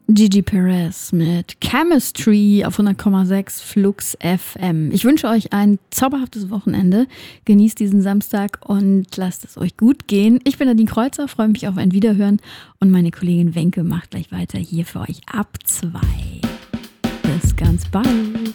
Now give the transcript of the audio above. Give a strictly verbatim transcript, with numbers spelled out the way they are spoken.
Gigi Perez mit Chemistry auf hundert Komma sechs Flux F M. Ich wünsche euch ein zauberhaftes Wochenende. Genießt diesen Samstag und lasst es euch gut gehen. Ich bin Nadine Kreuzer, freue mich auf ein Wiederhören und meine Kollegin Wenke macht gleich weiter hier für euch ab zwei. Bis ganz bald.